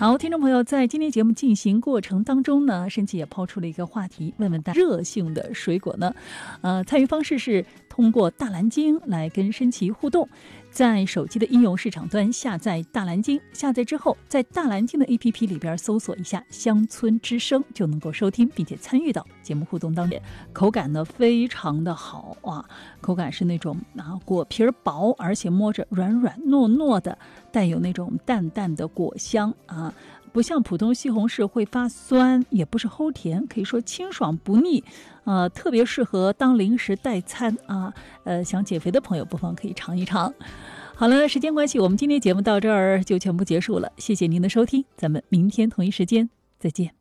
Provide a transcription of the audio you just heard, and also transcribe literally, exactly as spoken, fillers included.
好，听众朋友，在今天节目进行过程当中呢，申奇也抛出了一个话题，问问大家热性的水果呢，呃，参与方式是通过大蓝鲸来跟申奇互动，在手机的应用市场端下载大蓝鲸，下载之后，在大蓝鲸的 A P P 里边搜索一下乡村之声，就能够收听并且参与到节目互动当中。口感呢非常的好啊，口感是那种啊果皮薄，而且摸着软软糯糯的，带有那种淡淡的果香啊。不像普通西红柿会发酸，也不是齁甜，可以说清爽不腻，呃，特别适合当零食代餐啊。呃，想减肥的朋友不妨可以尝一尝。好了，时间关系，我们今天节目到这儿就全部结束了，谢谢您的收听，咱们明天同一时间再见。